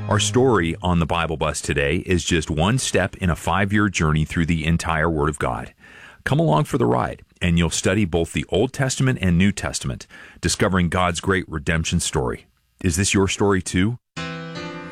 Our story on the Bible Bus today is just one step in a 5-year journey through the entire Word of God. Come along for the ride, and you'll study both the Old Testament and New Testament, discovering God's great redemption story. Is this your story too?